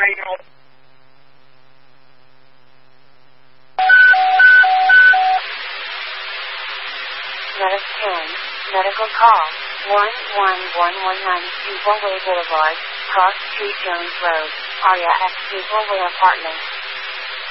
Medic 10, medical call, 11119 Depot Way Boulevard, Cross Street Jones Road, Aria X Depot Way Apartment.